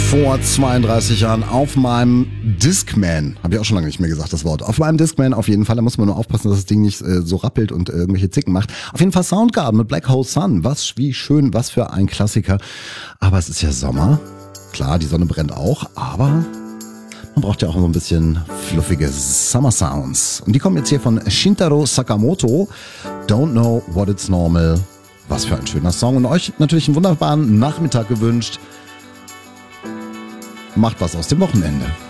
Vor 32 Jahren auf meinem Discman, habe ich auch schon lange nicht mehr gesagt, das Wort. Auf meinem Discman auf jeden Fall, da muss man nur aufpassen, dass das Ding nicht so rappelt und irgendwelche Zicken macht. Auf jeden Fall Soundgarden mit Black Hole Sun. Wie schön, was für ein Klassiker. Aber es ist ja Sommer. Klar, die Sonne brennt auch, aber man braucht ja auch so ein bisschen fluffige Summer Sounds. Und die kommen jetzt hier von Shintaro Sakamoto. Don't Know What It's Normal. Was für ein schöner Song. Und euch natürlich einen wunderbaren Nachmittag gewünscht. Macht was aus dem Wochenende.